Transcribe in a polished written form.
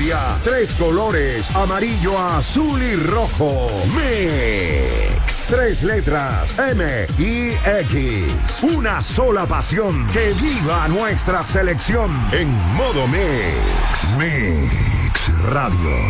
patria. 3 colores, amarillo, azul y rojo. Mix. 3 letras, M y X. Una sola pasión. Que viva nuestra selección en modo Mix. Mix Radio.